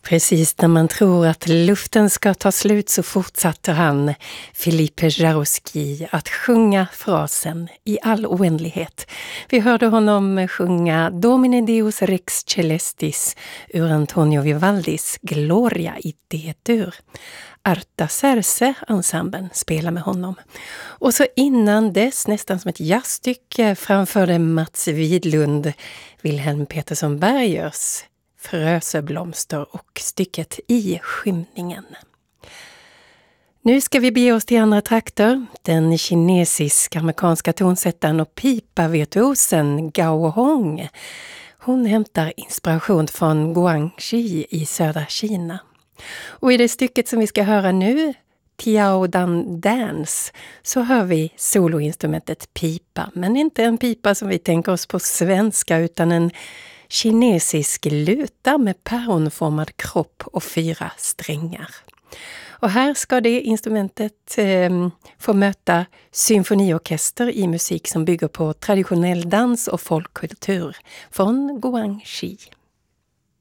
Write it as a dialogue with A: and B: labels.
A: Precis när man tror att luften ska ta slut så fortsatte han, Philippe Jarouski, att sjunga frasen i all oändlighet. Vi hörde honom sjunga Domine Deus Rex Celestis ur Antonio Vivaldis Gloria i D-dur. Arta Serse ensemblen spelar med honom. Och så innan dess, nästan som ett jazzstycke, framförde Mats Widlund Wilhelm Petersson Bergers Fröseblomster och stycket I skymningen. Nu ska vi bege oss till andra trakter. Den kinesisk-amerikanska tonsättaren och pipa-virtuosen Gao Hong. Hon hämtar inspiration från Guangxi i södra Kina. Och i det stycket som vi ska höra nu, Tiao Dan Dance, så hör vi soloinstrumentet pipa. Men inte en pipa som vi tänker oss på svenska utan en kinesisk luta med päronformad kropp och 4 strängar. Och här ska det instrumentet få möta symfoniorkester i musik som bygger på traditionell dans och folkkultur från Guangxi.